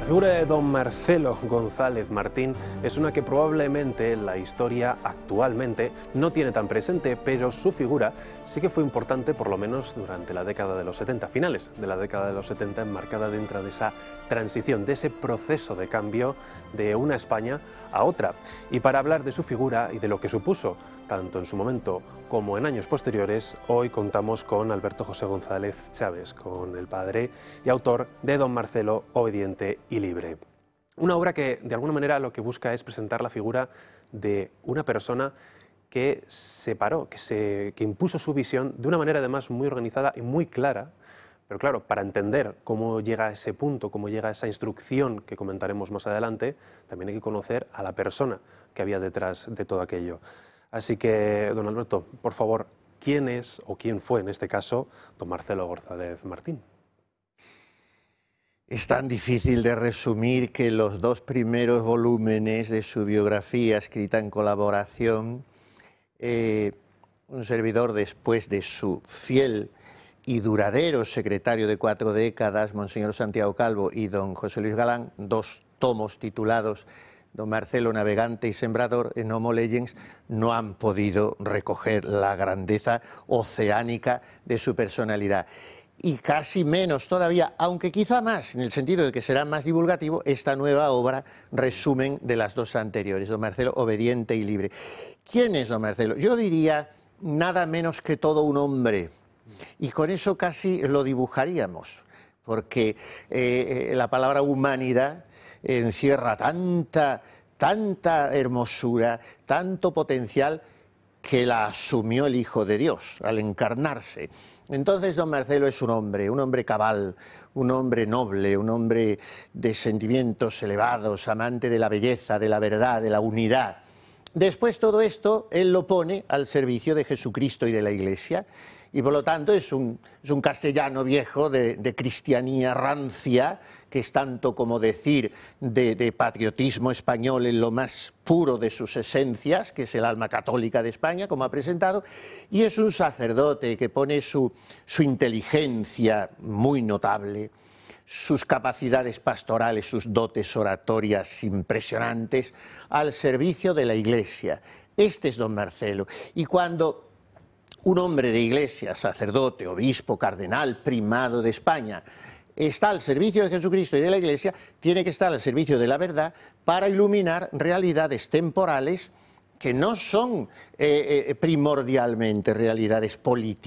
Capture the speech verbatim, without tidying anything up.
figura de don Marcelo González Martín es una que probablemente la historia actualmente no tiene tan presente, pero su figura sí que fue importante por lo menos durante la década de los setenta, finales de la década de los setenta, enmarcada dentro de esa transición, de ese proceso de cambio de una España a otra. Y para hablar de su figura y de lo que supuso, tanto en su momento como en años posteriores, hoy contamos con Alberto José González Chávez, con el padre y autor de Don Marcelo, obediente y libre. Una obra que de alguna manera lo que busca es presentar la figura de una persona que separó, que, se, que impuso su visión de una manera además muy organizada y muy clara. Pero claro, para entender cómo llega a ese punto, cómo llega a esa instrucción que comentaremos más adelante, también hay que conocer a la persona que había detrás de todo aquello. Así que, don Alberto, por favor, ¿quién es o quién fue en este caso don Marcelo González Martín? Es tan difícil de resumir que los dos primeros volúmenes de su biografía, escrita en colaboración, eh, un servidor después de su fiel y duradero secretario de cuatro décadas, Monseñor Santiago Calvo, y don José Luis Galán, dos tomos titulados Don Marcelo, Navegante y Sembrador, en Homo Legends, no han podido recoger la grandeza oceánica de su personalidad. Y casi menos todavía, aunque quizá más, en el sentido de que será más divulgativo, esta nueva obra, resumen de las dos anteriores, Don Marcelo, obediente y libre. ¿Quién es Don Marcelo? Yo diría nada menos que todo un hombre, y con eso casi lo dibujaríamos, porque eh, la palabra humanidad encierra tanta, tanta hermosura, tanto potencial, que la asumió el Hijo de Dios al encarnarse. Entonces don Marcelo es un hombre, un hombre cabal, un hombre noble, un hombre de sentimientos elevados, amante de la belleza, de la verdad, de la unidad. Después todo esto él lo pone al servicio de Jesucristo y de la Iglesia, y por lo tanto es un, es un castellano viejo de, de cristianía rancia, que es tanto como decir de, de patriotismo español en lo más puro de sus esencias, que es el alma católica de España, como ha presentado, y es un sacerdote que pone su, su inteligencia muy notable, sus capacidades pastorales, sus dotes oratorias impresionantes, al servicio de la Iglesia. Este es don Marcelo. Y cuando un hombre de Iglesia, sacerdote, obispo, cardenal, primado de España, está al servicio de Jesucristo y de la Iglesia, tiene que estar al servicio de la verdad para iluminar realidades temporales que no son eh, eh, primordialmente realidades políticas.